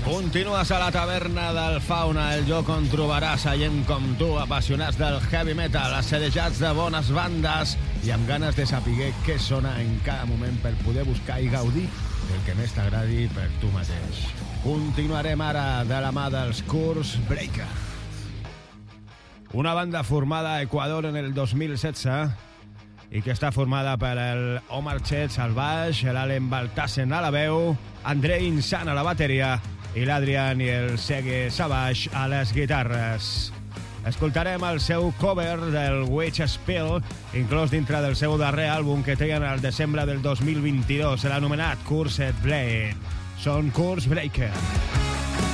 Continues a la taverna del Fauna, el lloc on trobaràs gent com tu, apassionats del heavy metal, assedejats de bones bandes i amb ganes de saber què sona en cada moment per poder buscar i gaudir del que més t'agradi per tu mateix. Continuarem ara de la mà dels Curse Breaker. Una banda formada a Equador en el 2016 i que està formada per el Omar Chetz al baix, l'Allen Baltasen a la veu, Andrei Insan a la bateria i l'Adrian i el Segue Savage a les guitarres. Escoltarem el seu cover del Witch Spill, inclòs dintre del seu darrer àlbum que treien al desembre del 2022, l'anomenat Cursed Blade. Són Curse Breaker.